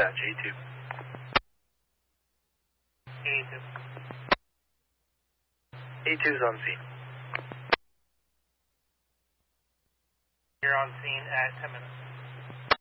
Dispatch, A2. A2. A2's on scene. You're on scene at 10 minutes.